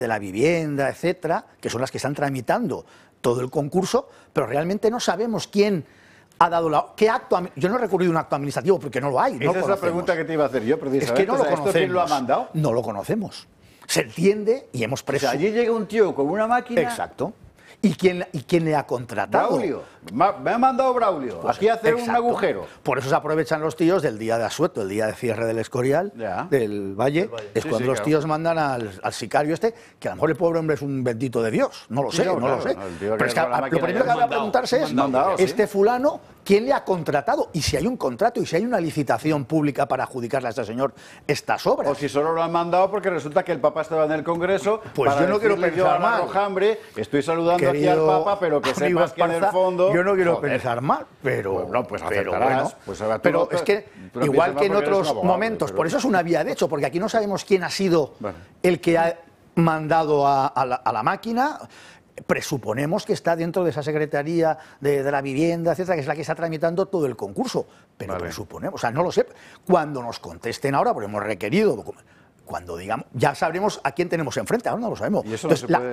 de la vivienda, etcétera, que son las que están tramitando todo el concurso, pero realmente no sabemos quién ha dado qué acto. Yo no he recurrido a un acto administrativo porque no lo hay. Esa es la pregunta que te iba a hacer yo, precisamente. Es que no lo conocemos. ¿Esto quién lo ha mandado? No lo conocemos. Se entiende y hemos preso. O sea, allí llega un tío con una máquina. Exacto. ¿Y quién le ha contratado? Braulio. Me ha mandado Braulio. Pues aquí a hacer un agujero. Por eso se aprovechan los tíos del día de asueto, el día de cierre del Escorial, del Valle. Es cuando los tíos mandan al sicario este, que a lo mejor el pobre hombre es un bendito de Dios. No lo sé, no lo sé. Pero es que lo primero que habrá que preguntarse es, este fulano, ¿quién le ha contratado? Y si hay un contrato y si hay una licitación pública para adjudicarle a este señor estas obras. O si solo lo han mandado porque resulta que el Papa estaba en el Congreso. Pues yo no quiero pensar mal. Estoy saludando aquí al Papa, pero que sepas que en el fondo... Yo no quiero pensar mal, pero... No, pues acertarás. Pero es que, igual que en otros momentos, por eso es una vía de hecho, porque aquí no sabemos quién ha sido el que ha mandado a la máquina. Presuponemos que está dentro de esa Secretaría de la Vivienda, etcétera, que es la que está tramitando todo el concurso. Pero presuponemos, o sea, no lo sé. Cuando nos contesten ahora, porque hemos requerido... Cuando digamos, ya sabremos a quién tenemos enfrente, ahora no lo sabemos. ¿Y eso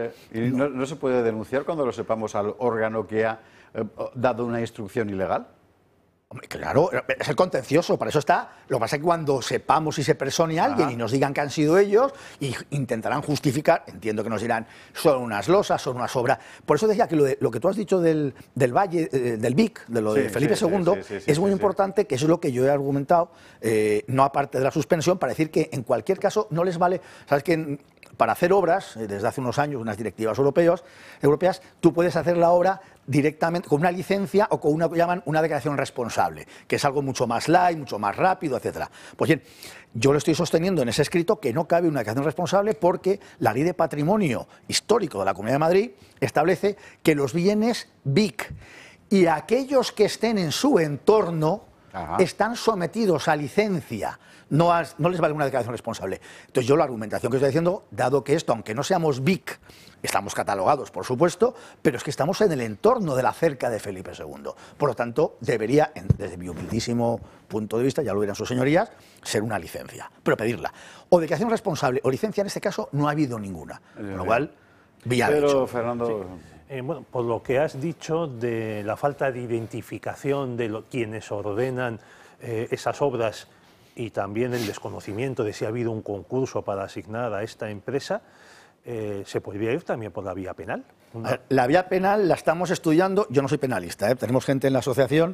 no se puede denunciar cuando lo sepamos al órgano que ha dado una instrucción ilegal? Hombre, claro, es el contencioso, para eso está. Lo que pasa es que cuando sepamos si se persone a alguien y nos digan que han sido ellos, y intentarán justificar, entiendo que nos dirán, son unas losas, son unas obras. Por eso decía que lo que tú has dicho del Valle, del Vic, de lo de Felipe II, es muy importante, que eso es lo que yo he argumentado, no aparte de la suspensión, para decir que en cualquier caso no les vale, sabes que para hacer obras, desde hace unos años, unas directivas europeas, tú puedes hacer la obra directamente con una licencia o con una que llaman una declaración responsable, que es algo mucho más light, mucho más rápido, etcétera. Pues bien, yo lo estoy sosteniendo en ese escrito que no cabe una declaración responsable porque la Ley de Patrimonio Histórico de la Comunidad de Madrid establece que los bienes BIC y aquellos que estén en su entorno están sometidos a licencia. No les vale una declaración responsable. Entonces yo la argumentación que estoy diciendo, dado que esto, aunque no seamos BIC, estamos catalogados, por supuesto, pero es que estamos en el entorno de la cerca de Felipe II. Por lo tanto, debería, desde mi humildísimo punto de vista, ya lo dirán sus señorías, ser una licencia, pero pedirla. O declaración responsable o licencia, en este caso, no ha habido ninguna. Con lo cual, vía de hecho. Fernando... Bueno, por lo que has dicho de la falta de identificación de quienes ordenan esas obras y también el desconocimiento de si ha habido un concurso para asignar a esta empresa, ¿se podría ir también por la vía penal? La vía penal la estamos estudiando, yo no soy penalista, tenemos gente en la asociación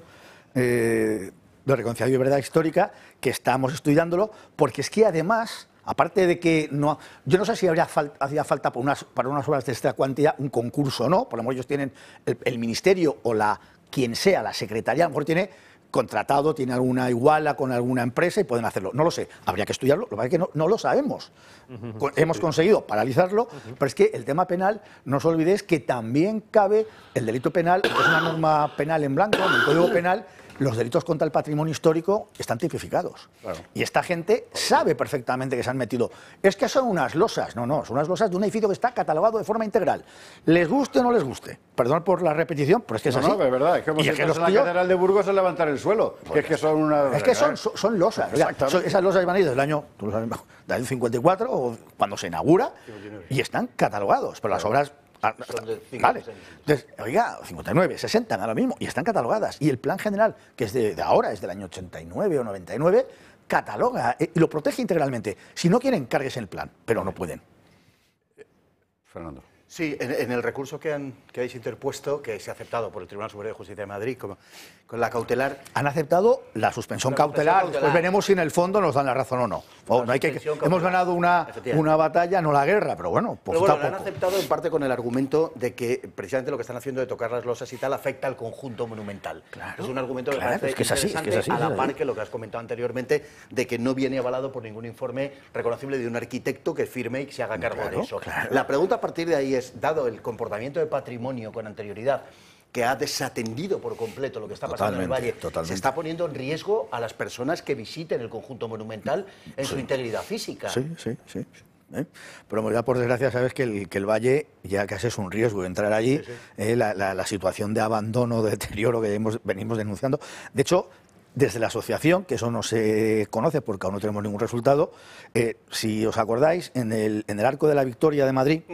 de Reconciliación y Verdad Histórica que estamos estudiándolo, porque es que además... Aparte de que yo no sé si hacía falta para unas obras de esta cuantía un concurso o no, por lo menos ellos tienen el ministerio o quien sea, la secretaría, a lo mejor tiene contratado, tiene alguna iguala con alguna empresa y pueden hacerlo. No lo sé, habría que estudiarlo, lo que pasa es que no lo sabemos. Hemos conseguido paralizarlo, pero es que el tema penal, no os olvidéis que también cabe el delito penal, que es una norma penal en blanco, en el Código Penal. Los delitos contra el patrimonio histórico están tipificados. Claro. Y esta gente sabe perfectamente que se han metido. Es que son unas losas. No, son unas losas de un edificio que está catalogado de forma integral. Les guste o no les guste. Perdón por la repetición, pero es que es así. No, es verdad. Es como si en la Catedral de Burgos a levantar el suelo. Pues es que son unas... Es que son losas. Esas losas van a ir del año 54 o cuando se inaugura y están catalogados. Pero las obras... Vale. Entonces, oiga, 59, 60, nada lo mismo, y están catalogadas. Y el plan general, que es de ahora, es del año 89 o 99, cataloga y lo protege integralmente. Si no quieren, cárguese el plan, pero no pueden. Fernando. Sí, en el recurso que habéis interpuesto, que se ha aceptado por el Tribunal Superior de Justicia de Madrid, con la cautelar... Han aceptado la suspensión cautelar, después veremos si en el fondo nos dan la razón o no. Hemos ganado una batalla, no la guerra, pero bueno, poquito a poco. Lo han aceptado en parte con el argumento de que precisamente lo que están haciendo de tocar las losas y tal afecta al conjunto monumental. Claro, es un argumento que parece interesante, a la par que lo que has comentado anteriormente, de que no viene avalado por ningún informe reconocible de un arquitecto que firme y que se haga cargo de eso. Claro. La pregunta a partir de ahí es, dado el comportamiento de patrimonio con anterioridad, que ha desatendido por completo lo que está pasando en el Valle, se está poniendo en riesgo a las personas que visiten el conjunto monumental en su integridad física. Sí. Pero ya por desgracia sabes que el Valle ya casi es un riesgo entrar allí, la situación de abandono, de deterioro que venimos denunciando. De hecho, desde la asociación, que eso no se conoce porque aún no tenemos ningún resultado, si os acordáis, en el Arco de la Victoria de Madrid,